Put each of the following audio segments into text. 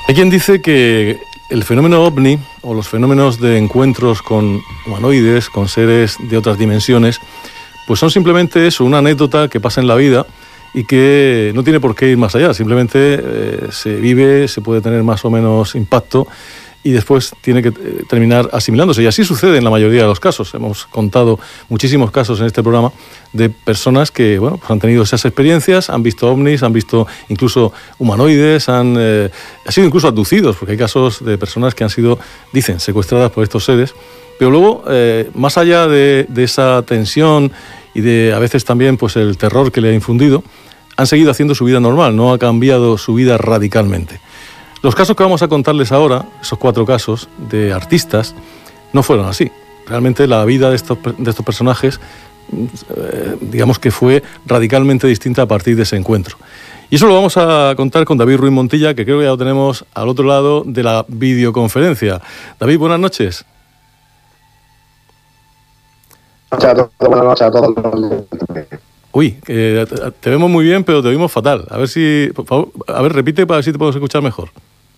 Hay quien dice que el fenómeno ovni o los fenómenos de encuentros con humanoides, con seres de otras dimensiones, pues son simplemente eso, una anécdota que pasa en la vida y que no tiene por qué ir más allá, simplemente se vive, se puede tener más o menos impacto y después tiene que terminar asimilándose. Y así sucede en la mayoría de los casos. Hemos contado muchísimos casos en este programa de personas que pues han tenido esas experiencias, han visto ovnis, han visto incluso humanoides, han sido incluso abducidos, porque hay casos de personas que han sido, dicen, secuestradas por estos seres. Pero luego, más allá de esa tensión y de a veces también pues el terror que le ha infundido, han seguido haciendo su vida normal, no ha cambiado su vida radicalmente. Los casos que vamos a contarles ahora, esos 4 casos de artistas, no fueron así. Realmente la vida de estos personajes, digamos que fue radicalmente distinta a partir de ese encuentro. Y eso lo vamos a contar con David Ruiz Montilla, que creo que ya lo tenemos al otro lado de la videoconferencia. David, buenas noches. Buenas noches a todos. Uy, te vemos muy bien, pero te oímos fatal. A ver si, por favor, repite para ver si te podemos escuchar mejor.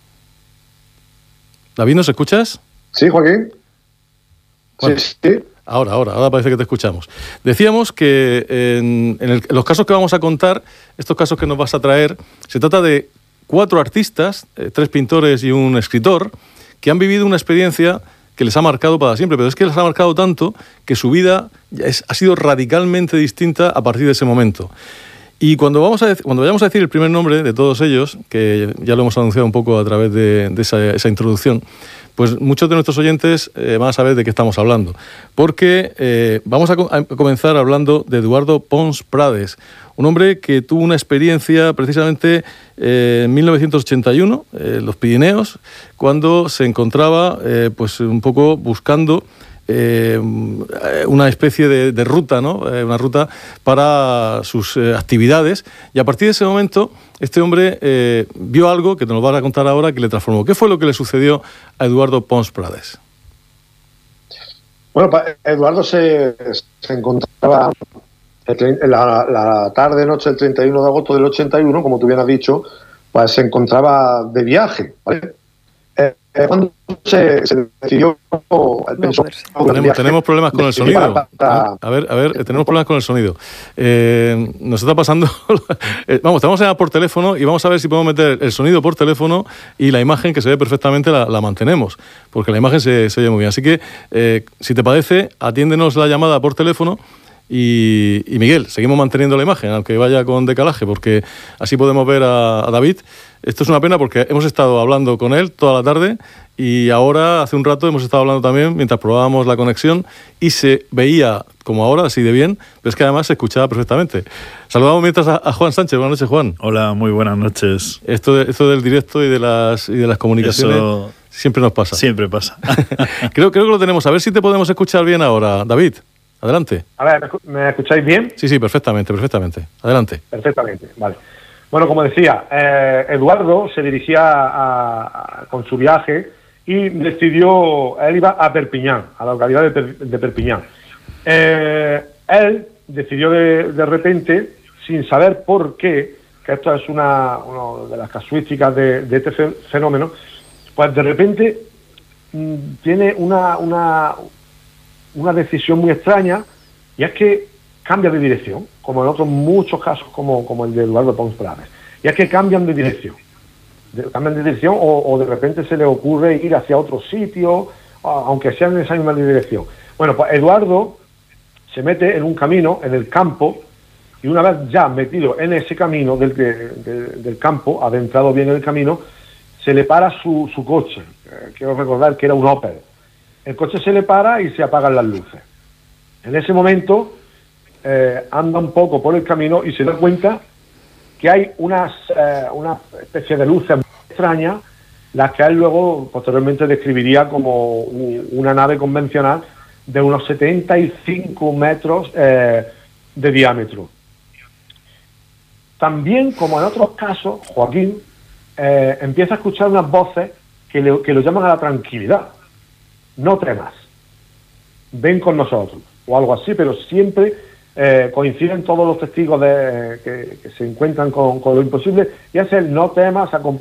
David, ¿nos escuchas? Sí, Joaquín. Bueno, sí. Ahora parece que te escuchamos. Decíamos que en los casos que vamos a contar, estos casos que nos vas a traer, se trata de 4 artistas, 3 pintores y un escritor, que han vivido una experiencia que les ha marcado para siempre, pero es que les ha marcado tanto que su vida ha sido radicalmente distinta a partir de ese momento. Y cuando vayamos a decir el primer nombre de todos ellos, que ya lo hemos anunciado un poco a través de esa introducción, pues muchos de nuestros oyentes van a saber de qué estamos hablando. Porque vamos a comenzar hablando de Eduardo Pons Prades, un hombre que tuvo una experiencia precisamente en 1981, en los Pirineos, cuando se encontraba pues un poco buscando una especie de ruta, ¿no? Una ruta para sus actividades, y a partir de ese momento este hombre vio algo que nos va a contar ahora que le transformó. ¿Qué fue lo que le sucedió a Eduardo Pons Prades? Bueno, Eduardo se encontraba la tarde-noche del 31 de agosto del 81, como tú bien has dicho, pues se encontraba de viaje, ¿vale? Cuando se decidió... Tenemos problemas con el sonido. A ver, tenemos problemas con el sonido. Nos está pasando... Vamos, te vamos a llamar por teléfono y vamos a ver si podemos meter el sonido por teléfono y la imagen que se ve perfectamente la mantenemos, porque la imagen se oye muy bien. Así que, si te parece, atiéndenos la llamada por teléfono. Y Miguel, seguimos manteniendo la imagen, aunque vaya con decalaje, porque así podemos ver a David. Esto es una pena porque hemos estado hablando con él toda la tarde y ahora, hace un rato, hemos estado hablando también mientras probábamos la conexión y se veía como ahora, así de bien, pero es que además se escuchaba perfectamente. Saludamos mientras a Juan Sánchez. Buenas noches, Juan. Hola, muy buenas noches. Esto del directo y de las comunicaciones Eso siempre nos pasa. Siempre pasa. Creo que lo tenemos. A ver si te podemos escuchar bien ahora, David. Adelante. A ver, ¿me escucháis bien? Sí, perfectamente. Adelante. Perfectamente, vale. Bueno, como decía, Eduardo se dirigía con su viaje y decidió, él iba a Perpiñán, a la localidad de Perpiñán. Él decidió de repente, sin saber por qué, que esto es una de las casuísticas de este fenómeno, pues de repente tiene una decisión muy extraña, y es que cambia de dirección, como en otros muchos casos como el de Eduardo Pons Prades. Y es que cambian de dirección. O de repente se le ocurre ir hacia otro sitio, aunque sea en esa misma dirección. Bueno, pues Eduardo se mete en un camino, en el campo, y una vez ya metido en ese camino del campo, adentrado bien en el camino, se le para su coche. Quiero recordar que era un Opel. El coche se le para y se apagan las luces. En ese momento anda un poco por el camino y se da cuenta que hay una especie de luces muy extrañas, las que él luego posteriormente describiría como una nave convencional de unos 75 metros de diámetro. También, como en otros casos, Joaquín empieza a escuchar unas voces que lo llaman a la tranquilidad. No temas, ven con nosotros, o algo así, pero siempre coinciden todos los testigos que se encuentran con lo imposible, y es el no temas,